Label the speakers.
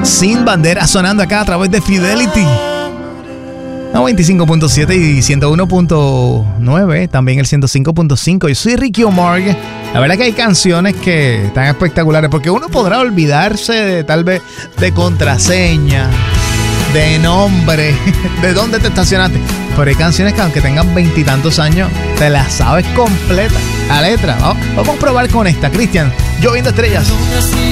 Speaker 1: Sin Bandera sonando acá a través de Fidelity. 95.7 y 101.9, también el 105.5. Yo soy Ricky Omar. La verdad que hay canciones que están espectaculares, porque uno podrá olvidarse tal vez de contraseña, de nombre, de dónde te estacionaste, pero hay canciones que aunque tengan 20 y tantos años, te las sabes completa, la letra. Vamos a probar con esta, Cristian, Lloviendo Estrellas.